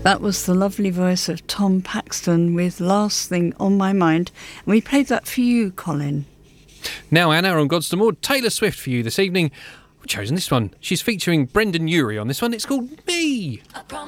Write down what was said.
That was the lovely voice of Tom Paxton with Last Thing on My Mind. And we played that for you, Colin. Now, Anna, on God's Moor, Taylor Swift for you this evening. I've chosen this one. She's featuring Brendan Urie on this one. It's called Me.